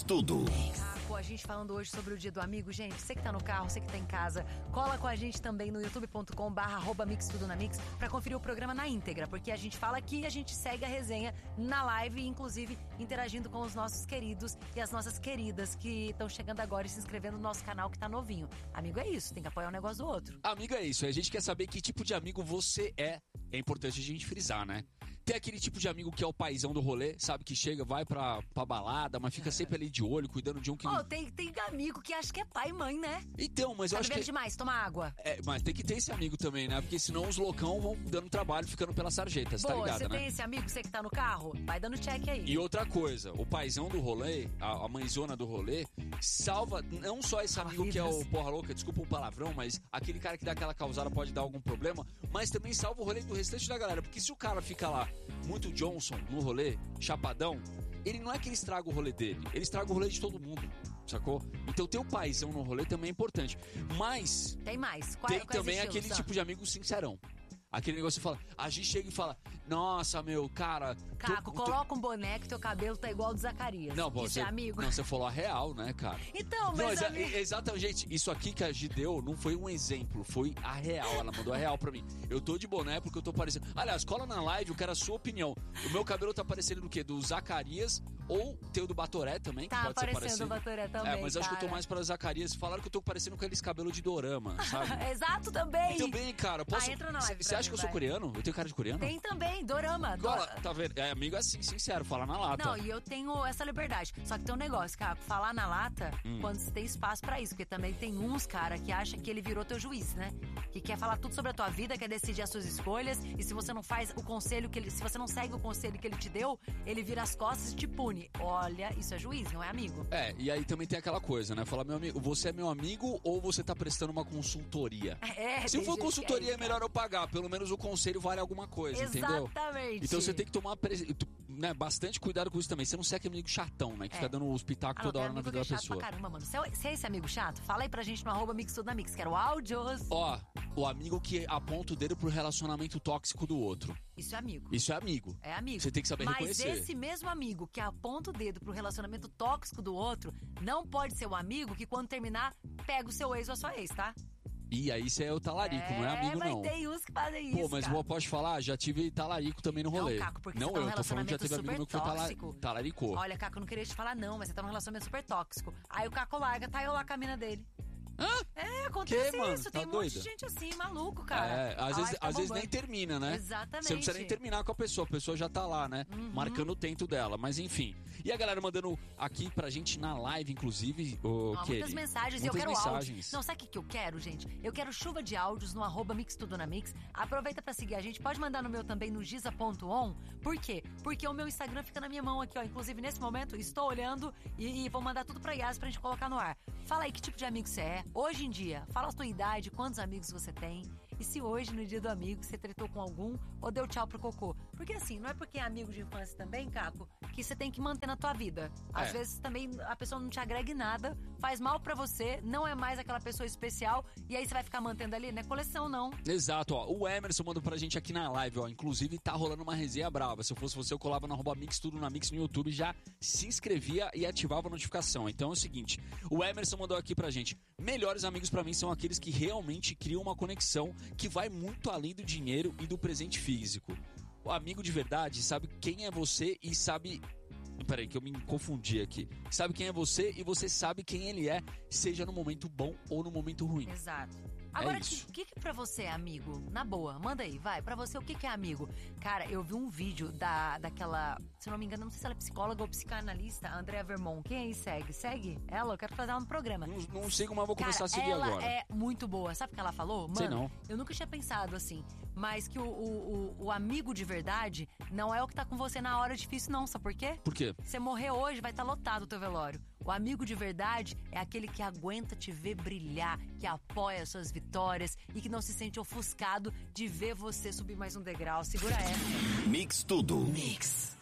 Tudo. Pô, a gente falando hoje sobre o Dia do Amigo, gente, você que tá no carro, você que tá em casa, cola com a gente também no youtube.com/mixtudonamix pra conferir o programa na íntegra, porque a gente fala aqui e a gente segue a resenha na live, inclusive interagindo com os nossos queridos e as nossas queridas que estão chegando agora e se inscrevendo no nosso canal que tá novinho. Amigo é isso, tem que apoiar um negócio do outro. Amigo é isso, a gente quer saber que tipo de amigo você é. É importante a gente frisar, né? Tem aquele tipo de amigo que é o paizão do rolê, sabe? Que chega, vai pra balada, mas fica sempre ali de olho, cuidando de um que... Tem amigo que acha que é pai e mãe, né? Então, mas eu acho que... demais, toma água. Mas tem que ter esse amigo também, né? Porque senão os loucão vão dando trabalho, ficando pela sarjeta, você tá ligado, você né? tem esse amigo, você que tá no carro? Vai dando check aí. E outra coisa, o paizão do rolê, a mãezona do rolê, salva não só esse amigo que é o porra louca, desculpa o palavrão, mas aquele cara que dá aquela causada pode dar algum problema, mas também salva o rolê do restante da galera, porque se o cara fica lá muito Johnson no rolê, chapadão, ele não é que ele estraga o rolê dele, ele estraga o rolê de todo mundo, sacou? Então ter o paizão no rolê também é importante, mas... Tem mais. Tem também aquele tipo de amigo sincerão. Aquele negócio que fala, a gente chega e fala, nossa, meu, cara... Caco, coloca um boné que teu cabelo tá igual ao do Zacarias. Não, bom, isso é amigo? Não, você falou a real, né, cara? Então, mas... Exatamente, gente, isso aqui que a Gi deu não foi um exemplo, foi a real, ela mandou a real pra mim. Eu tô de boné porque eu tô parecendo... Aliás, cola na live, eu quero a sua opinião. O meu cabelo tá parecendo do quê? Do Zacarias ou tem o do Batoré também, que tá pode ser parecido. Tá aparecendo o Batoré também, mas acho que eu tô mais pra Zacarias. Falaram que eu tô parecendo com aqueles cabelos de dorama, sabe? Exato, também. E também, cara, posso... entra na live. Você acha que eu sou coreano? Eu tenho cara de coreano? Tem também, dorama. Tá vendo? É amigo assim, sincero, falar na lata. Não, e eu tenho essa liberdade. Só que tem um negócio, cara, falar na lata quando você tem espaço pra isso. Porque também tem uns, cara, que acham que ele virou teu juiz, né? Que quer falar tudo sobre a tua vida, quer decidir as suas escolhas. E se você não faz o conselho que ele... Se você não segue o conselho que ele te deu, ele vira as costas e te pune. Olha, isso é juiz, não é amigo. E aí também tem aquela coisa, né? Falar, meu amigo, você é meu amigo ou você tá prestando uma consultoria? Se for consultoria, é melhor eu pagar. Pelo menos o conselho vale alguma coisa, entendeu? Exatamente. Então você tem que tomar bastante cuidado com isso também. Você não ser aquele amigo chatão, né? Que fica dando os pitacos toda hora na vida da pessoa. Caramba, mano. Se é esse amigo chato, fala aí pra gente no @mixtudonamix, quero áudios. O amigo que aponta o dedo pro relacionamento tóxico do outro. Isso é amigo. Isso é amigo. É amigo. Você tem que saber reconhecer. Mas esse mesmo amigo que aponta o dedo pro relacionamento tóxico do outro, não pode ser o amigo que quando terminar, pega o seu ex ou a sua ex, tá? E aí isso é o talarico, não é amigo, não. Mas tem uns que fazem isso, mas eu posso falar, já tive talarico também no rolê. Não, Caco, porque não, você tá num eu tô falando que já teve amigo meu que tóxico. foi talaricou. Olha, Caco, eu não queria te falar não, mas você tá num relacionamento super tóxico. Aí o Caco larga, tá eu lá com a mina dele. Acontece mano? isso. Tá tem um monte de gente assim, maluco, cara. Às vezes nem termina, né? Exatamente. Você não precisa nem terminar com a pessoa já tá lá, né? Marcando o tempo dela, mas enfim. E a galera mandando aqui pra gente na live, inclusive, muitas mensagens, eu quero mensagens. Áudio. Não, sabe o que eu quero, gente? Eu quero chuva de áudios no @mixtudonamix. Aproveita pra seguir a gente, pode mandar no meu também, no giza.on. Por quê? Porque o meu Instagram fica na minha mão aqui, ó. Inclusive, nesse momento, estou olhando e vou mandar tudo pra Yas pra gente colocar no ar. Fala aí que tipo de amigo você é. Hoje em dia, fala a tua idade, quantos amigos você tem. E se hoje, no dia do amigo, você tretou com algum ou deu tchau pro cocô. Porque assim, não é porque é amigo de infância também, Caco, que você tem que manter na tua vida. Às vezes também a pessoa não te agrega em nada, faz mal pra você, não é mais aquela pessoa especial, e aí você vai ficar mantendo ali, não é coleção não. Exato, ó. O Emerson mandou pra gente aqui na live, ó. Inclusive tá rolando uma resenha brava. Se eu fosse você, eu colava no @mixtudonamix no YouTube, já se inscrevia e ativava a notificação. Então é o seguinte, o Emerson mandou aqui pra gente: melhores amigos pra mim são aqueles que realmente criam uma conexão que vai muito além do dinheiro e do presente físico. O amigo de verdade sabe quem é você e sabe... Peraí, que eu me confundi aqui. Sabe quem é você e você sabe quem ele é, seja no momento bom ou no momento ruim. Exato. Agora, o que pra você é amigo? Na boa, manda aí, vai. Pra você, o que é amigo? Cara, eu vi um vídeo daquela... Se não me engano, não sei se ela é psicóloga ou psicanalista, Andrea Vermont. Quem aí segue? Segue ela? Eu quero fazer ela no programa. Não sei como eu vou começar a seguir ela agora. Ela é muito boa. Sabe o que ela falou? Mano, sei não. Eu nunca tinha pensado assim. Mas que o amigo de verdade não é o que tá com você na hora difícil, não. Sabe por quê? Por quê? Você morrer hoje, vai estar lotado o teu velório. O amigo de verdade é aquele que aguenta te ver brilhar, que apoia as suas vitórias e que não se sente ofuscado de ver você subir mais um degrau. Segura essa. Mix Tudo. Mix.